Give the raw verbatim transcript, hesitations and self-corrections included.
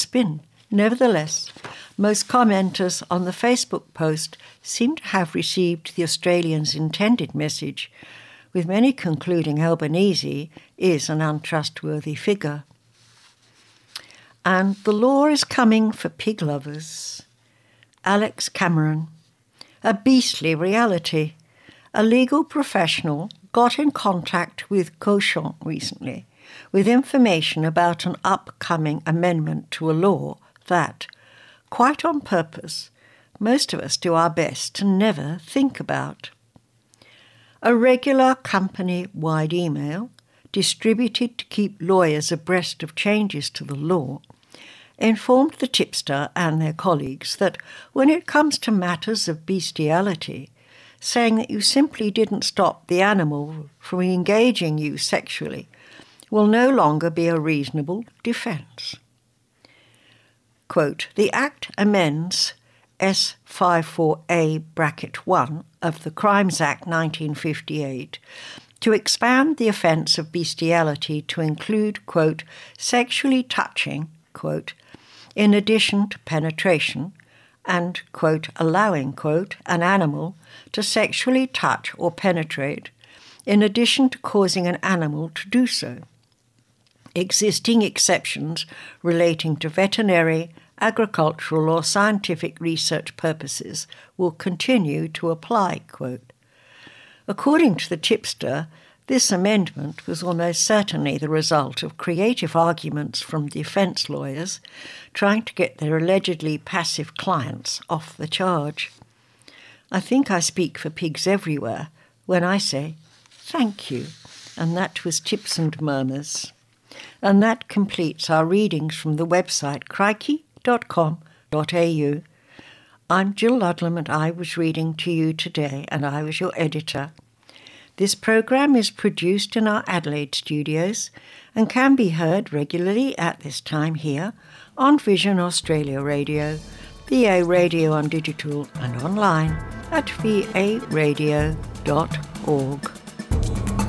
spin. Nevertheless, most commenters on the Facebook post seem to have received the Australians' intended message, with many concluding Albanese is an untrustworthy figure. And the law is coming for pig lovers. Alex Cameron. A beastly reality. A legal professional got in contact with Cochon recently with information about an upcoming amendment to a law that, quite on purpose, most of us do our best to never think about. A regular company-wide email, distributed to keep lawyers abreast of changes to the law, informed the tipster and their colleagues that when it comes to matters of bestiality, saying that you simply didn't stop the animal from engaging you sexually will no longer be a reasonable defence. Quote, the Act amends S fifty-four A bracket one of the Crimes Act nineteen fifty-eight to expand the offence of bestiality to include, quote, sexually touching, quote, in addition to penetration, and, quote, allowing, quote, an animal to sexually touch or penetrate, in addition to causing an animal to do so. Existing exceptions relating to veterinary, agricultural or scientific research purposes will continue to apply, quote. According to the tipster, this amendment was almost certainly the result of creative arguments from defence lawyers trying to get their allegedly passive clients off the charge. I think I speak for pigs everywhere when I say, thank you, and that was Tips and Murmurs. And that completes our readings from the website crikey dot com dot a u. I'm Jill Ludlam and I was reading to you today, and I was your editor. This programme is produced in our Adelaide studios and can be heard regularly at this time here on Vision Australia Radio, V A Radio on digital and online at v a radio dot org.